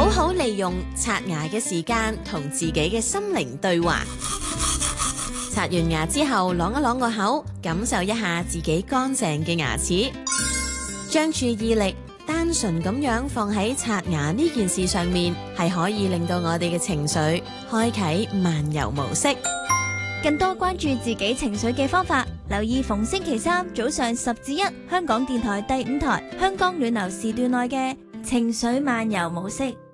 好好利用刷牙嘅時間，同自己嘅心靈對話。刷完牙之後，啷一啷個口，感受一下自己乾淨嘅牙齒，將注意力單純咁樣放喺刷牙呢件事上面，係可以令到我哋嘅情緒開啟漫遊模式。 更多關注自己情緒嘅方法，留意逢星期三早上10至1，香港電台第5台香港暖流時段內嘅情緒漫遊模式。